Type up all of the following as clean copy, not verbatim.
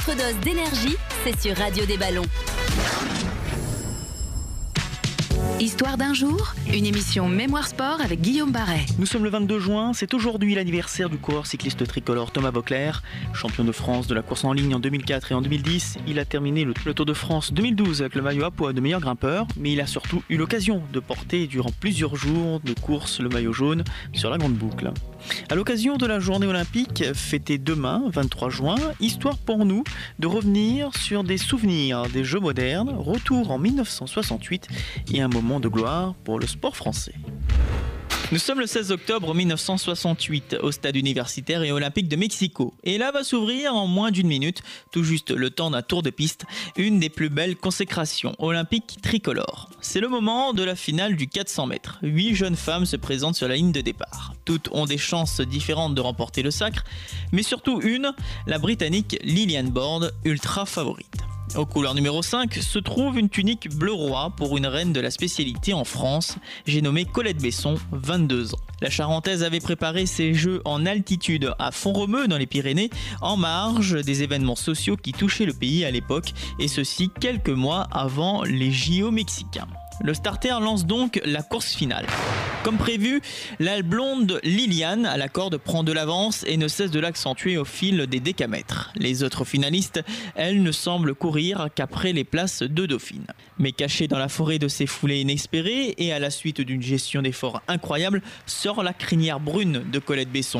Votre dose d'énergie, c'est sur Radio des Ballons. Histoire d'un jour, une émission Mémoire Sport avec Guillaume Barret. Nous sommes le 22 juin, c'est aujourd'hui l'anniversaire du coureur cycliste tricolore Thomas Voeckler. Champion de France de la course en ligne en 2004 et en 2010, il a terminé le Tour de France 2012 avec le maillot à pois de meilleur grimpeur, mais il a surtout eu l'occasion de porter durant plusieurs jours de course le maillot jaune sur la grande boucle. À l'occasion de la journée olympique fêtée demain, 23 juin, histoire pour nous de revenir sur des souvenirs des Jeux modernes, retour en 1968 et un moment de gloire pour le sport français. Nous sommes le 16 octobre 1968 au stade universitaire et olympique de Mexico. Et là va s'ouvrir en moins d'une minute, tout juste le temps d'un tour de piste, une des plus belles consécrations olympiques tricolores. C'est le moment de la finale du 400 mètres. 8 jeunes femmes se présentent sur la ligne de départ. Toutes ont des chances différentes de remporter le sacre, mais surtout une, la Britannique Liliane Borde, ultra favorite. Aux couleurs numéro 5 se trouve une tunique bleu roi pour une reine de la spécialité en France, j'ai nommé Colette Besson, 22 ans. La Charentaise avait préparé ses jeux en altitude à Font-Romeu dans les Pyrénées, en marge des événements sociaux qui touchaient le pays à l'époque, et ceci quelques mois avant les JO mexicains. Le starter lance donc la course finale. Comme prévu, la blonde Liliane à la corde prend de l'avance et ne cesse de l'accentuer au fil des décamètres. Les autres finalistes, elles, ne semblent courir qu'après les places de Dauphine. Mais cachée dans la forêt de ces foulées inespérées et à la suite d'une gestion d'efforts incroyable, sort la crinière brune de Colette Besson.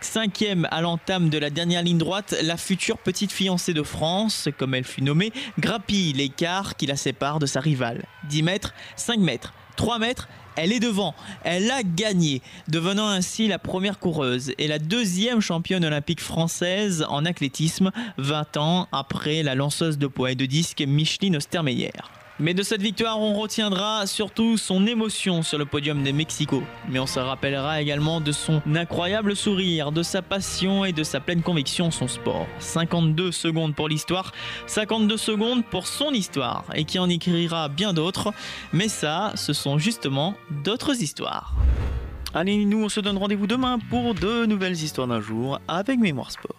5e à l'entame de la dernière ligne droite, la future petite fiancée de France, comme elle fut nommée, grappille l'écart qui la sépare de sa rivale. 10 mètres, 5 mètres, 3 mètres, elle est devant, elle a gagné, devenant ainsi la première coureuse et la deuxième championne olympique française en athlétisme, 20 ans après la lanceuse de poids et de disque Micheline Ostermeyer. Mais de cette victoire, on retiendra surtout son émotion sur le podium de Mexico. Mais on se rappellera également de son incroyable sourire, de sa passion et de sa pleine conviction en son sport. 52 secondes pour l'histoire, 52 secondes pour son histoire, et qui en écrira bien d'autres. Mais ça, ce sont justement d'autres histoires. Allez, nous on se donne rendez-vous demain pour de nouvelles histoires d'un jour avec Mémoire Sport.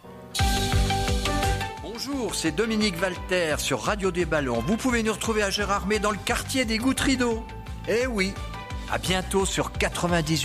Bonjour, c'est Dominique Walter sur Radio des Ballons. Vous pouvez nous retrouver à Gérardmer dans le quartier des Gouttes Rideaux. Eh oui, à bientôt sur 98.